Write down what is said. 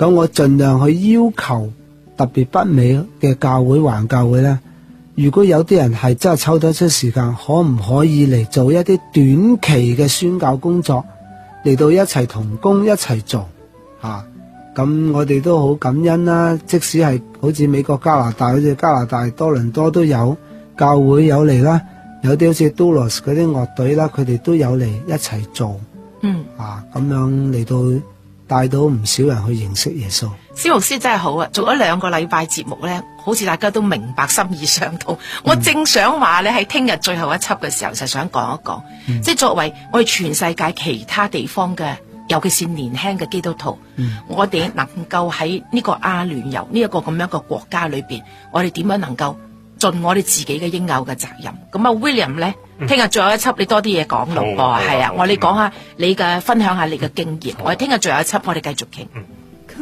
咁我盡量去要求特別北美嘅教會華人教會咧，如果有啲人係真係抽得出時間，可唔可以嚟做一啲短期嘅宣教工作，嚟到一齊同工一齊做嚇？咁我哋都好感恩啦。即使係好似美國加拿大，好似加拿大多倫多都有教會有嚟啦，有啲好似 Doulos 嗰啲樂隊啦，佢哋都有嚟一齊做。咁樣嚟到帶到唔少人去認識耶穌。 蕭牧師真係好啊！做咗2個禮拜節目咧，好似大家都明白心意相通。我正想話咧，喺聽日最後一輯嘅時候，就想講一講，即係作為我哋全世界其他地方嘅，尤其是年輕嘅基督徒，我哋能夠喺呢個阿聯酋呢一個咁樣嘅國家裏邊，我哋點樣能夠盡我哋自己嘅應有嘅責任？咁啊 William 咧，聽日最後一輯你多啲嘢講咯噃，係啊，我哋講下你嘅分享下你嘅經驗。我哋聽日最後一輯，我哋繼續傾。